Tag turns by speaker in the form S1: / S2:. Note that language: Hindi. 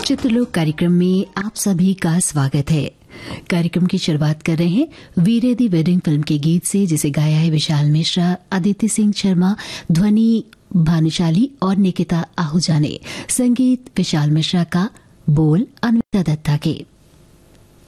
S1: चित्रलोक कार्यक्रम में आप सभी का स्वागत है। कार्यक्रम की शुरुआत कर रहे हैं वीरे दी वेडिंग फिल्म के गीत से, जिसे गाया है विशाल मिश्रा, अदिति सिंह शर्मा, ध्वनि भानुशाली और निकिता आहूजा ने। संगीत विशाल मिश्रा का, बोल अन्विता दत्ता के।